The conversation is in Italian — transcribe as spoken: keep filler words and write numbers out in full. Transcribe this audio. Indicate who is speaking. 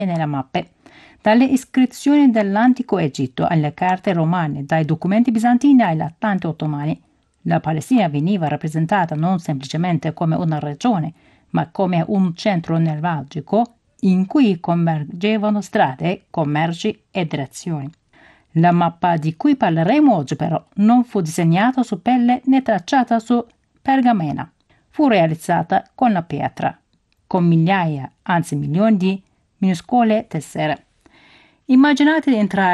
Speaker 1: nelle mappe. Dalle iscrizioni dell'antico Egitto alle carte romane, dai documenti bizantini agli atlanti ottomani, la Palestina veniva rappresentata non semplicemente come una regione, ma come un centro nevralgico in cui convergevano strade, commerci e direzioni. La mappa di cui parleremo oggi però non fu disegnata su pelle né tracciata su pergamena. Fu realizzata con la pietra, con migliaia, anzi milioni di minuscole tessere. Immaginate di entrare